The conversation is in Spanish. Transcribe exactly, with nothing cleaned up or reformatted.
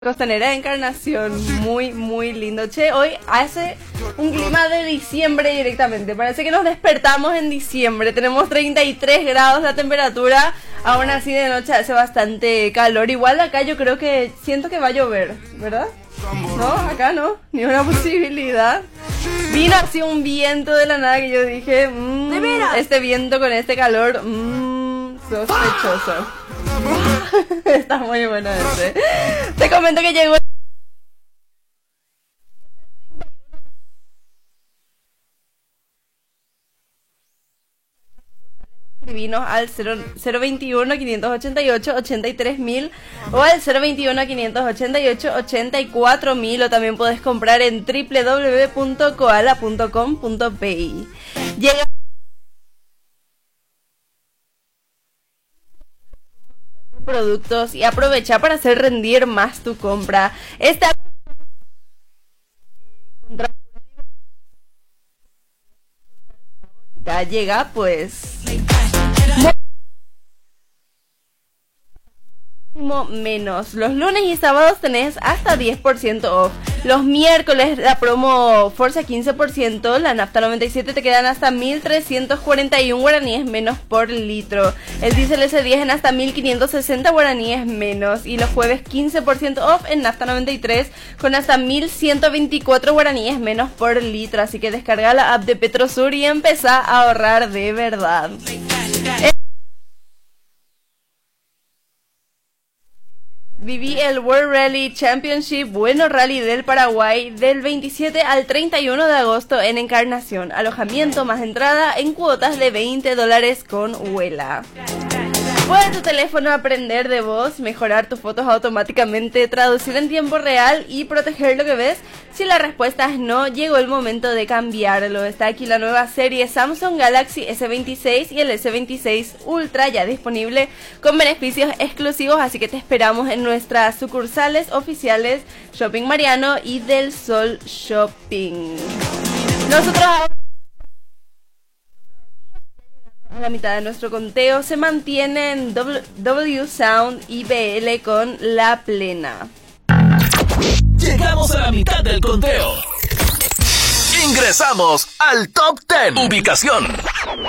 Costanera de Encarnación, muy muy lindo. Che, hoy hace un clima de diciembre directamente, parece que nos despertamos en diciembre. Tenemos treinta y tres grados la temperatura, aún así de noche hace bastante calor. Igual acá yo creo que siento que va a llover, ¿verdad? No, acá no, ni una posibilidad. Vino así un viento de la nada que yo dije, mmm, este viento con este calor, mmm, sospechoso. Está muy bueno ese. Te comento que llegó. Escribinos al cero veintiuno, quinientos ochenta y ocho, ochenta y tres mil o al cero veintiuno, quinientos ochenta y ocho, ochenta y cuatro mil, o también podés comprar en doble u doble u doble u punto koala punto com punto pe. Llega productos y aprovecha para hacer rendir más tu compra. Esta llega pues menos. Los lunes y sábados tenés hasta diez por ciento off. Los miércoles la promo Forza quince por ciento, la nafta noventa y siete te quedan hasta mil trescientos cuarenta y uno guaraníes menos por litro. El diésel ese diez en hasta mil quinientos sesenta guaraníes menos. Y los jueves quince por ciento off en nafta noventa y tres con hasta mil ciento veinticuatro guaraníes menos por litro. Así que descarga la app de Petrosur y empezá a ahorrar de verdad. Viví el World Rally Championship Bueno Rally del Paraguay del veintisiete al treinta y uno de agosto en Encarnación. Alojamiento más entrada en cuotas de veinte dólares con Huela. Puedes tu teléfono aprender de voz, mejorar tus fotos automáticamente, traducir en tiempo real y proteger lo que ves. Si la respuesta es no, llegó el momento de cambiarlo. Está aquí la nueva serie Samsung Galaxy ese veintiséis y el ese veintiséis Ultra ya disponible con beneficios exclusivos, así que te esperamos en nuestras sucursales oficiales Shopping Mariano y Del Sol Shopping. Nosotros ahora, a la mitad de nuestro conteo, se mantienen W, W Sound y B L con La Plena. Llegamos a la mitad del conteo. Ingresamos al Top diez. Ubicación